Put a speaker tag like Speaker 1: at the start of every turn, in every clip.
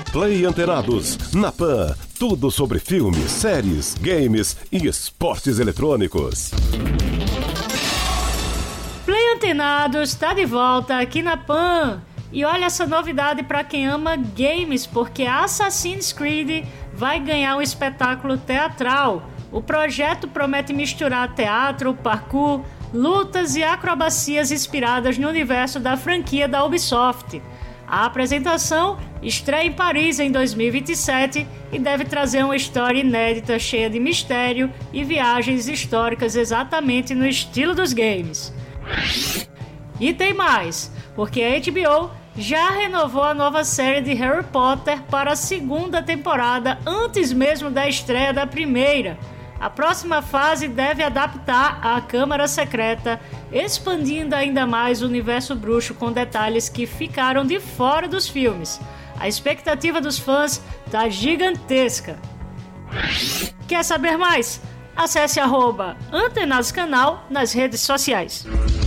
Speaker 1: Play Antenados. Na Pan, tudo sobre filmes, séries, games e esportes eletrônicos.
Speaker 2: Play Antenados está de volta aqui na Pan. E olha essa novidade para quem ama games, porque Assassin's Creed vai ganhar um espetáculo teatral. O projeto promete misturar teatro, parkour, lutas e acrobacias inspiradas no universo da franquia da Ubisoft. A apresentação estreia em Paris em 2027 e deve trazer uma história inédita cheia de mistério e viagens históricas exatamente no estilo dos games. E tem mais, porque a HBO já renovou a nova série de Harry Potter para a segunda temporada antes mesmo da estreia da primeira. A próxima fase deve adaptar a Câmara Secreta, expandindo ainda mais o universo bruxo com detalhes que ficaram de fora dos filmes. A expectativa dos fãs tá gigantesca. Quer saber mais? Acesse @antenadoscanal nas redes sociais.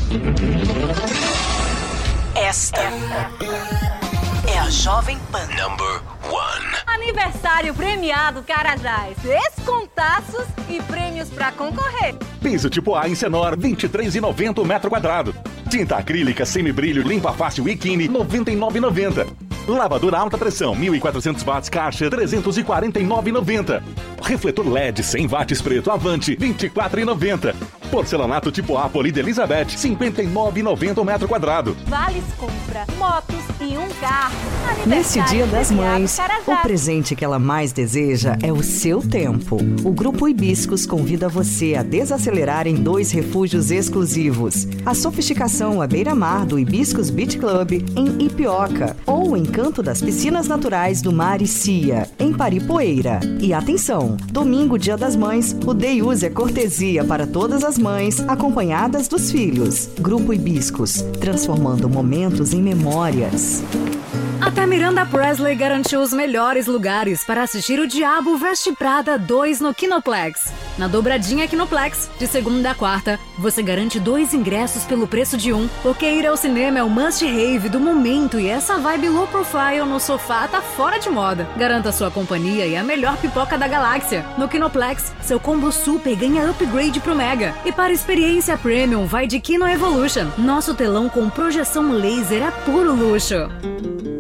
Speaker 3: Esta é a Jovem Pan.
Speaker 4: Number 1.
Speaker 5: Aniversário premiado Carajás. Descontaços e prêmios pra concorrer.
Speaker 6: Piso tipo A em Senor, R$ 23,90 o metro quadrado. Tinta acrílica semibrilho limpa fácil Ikine, R$ 99,90. Lavadora alta pressão, 1.400 watts caixa, R$ 349,90. Refletor LED 100 watts preto Avante, R$ 24,90. Porcelanato tipo A Polida Elizabeth, R$ 59,90 o metro quadrado.
Speaker 5: Vales compra, motos e um carro.
Speaker 7: Nesse Dia das Mães,
Speaker 5: Carajás.
Speaker 7: o presente que ela mais deseja é o seu tempo. O Grupo Hibiscos convida você a desacelerar em 2 refúgios exclusivos. A sofisticação à beira-mar do Hibiscos Beach Club, em Ipioca, ou o encanto das piscinas naturais do Maricia, em Paripoeira. E atenção, domingo, Dia das Mães, o Day Use é cortesia para todas as mães, acompanhadas dos filhos. Grupo Hibiscos, transformando momentos em memórias.
Speaker 8: Até Miranda Presley garantiu os melhores lugares para assistir O Diabo Veste Prada 2 no Kinoplex. Na dobradinha Kinoplex, de segunda a quarta, você garante 2 ingressos pelo preço de 1, porque ir ao cinema é o must-have do momento e essa vibe low profile no sofá tá fora de moda. Garanta sua companhia e a melhor pipoca da galáxia. No Kinoplex, seu combo super ganha upgrade pro Mega. E para experiência premium, vai de Kino Evolution. Nosso telão com projeção laser é puro luxo.